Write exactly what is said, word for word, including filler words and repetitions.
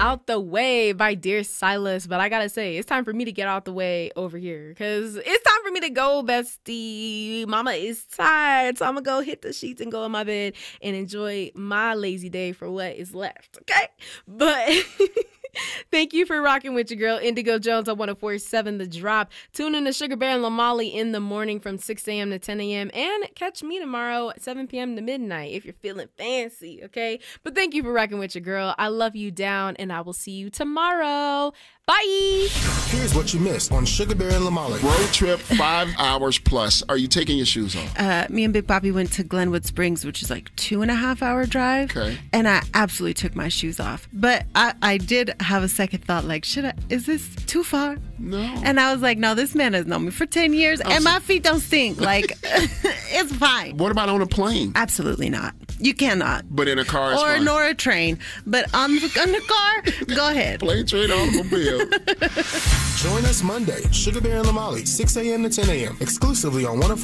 Out the Way by Dear Silas. But I gotta say, it's time for me to get out the way over here because it's time for me to go, bestie. Mama is tired, so I'm gonna go hit the sheets and go in my bed and enjoy my lazy day for what is left, okay? But thank you for rocking with your girl, Indigo Jones on one oh four point seven The Drop. Tune in to Sugar Bear and Lamali in the morning from six a.m. to ten a.m. And catch me tomorrow at seven p.m. to midnight if you're feeling fancy, okay? But thank you for rocking with your girl. I love you down, and I will see you tomorrow. Bye. Here's what you missed on Sugar Bear and Lamali. Road trip, five hours plus. Are you taking your shoes off? Uh, me and Big Bobby went to Glenwood Springs, which is like two and a half hour drive. Okay. And I absolutely took my shoes off. But I, I did have a second thought, like, should I, is this too far? No. And I was like, no, this man has known me for ten years, Oh, and so- my feet don't stink. Like, it's fine. What about on a plane? Absolutely not. You cannot. But in a car, it's Or fine. nor a train. But on the, on the car, go ahead. Plane, train, automobile. Join us Monday, Sugar Bear and Lamali, six a.m. to ten a.m. exclusively on one oh four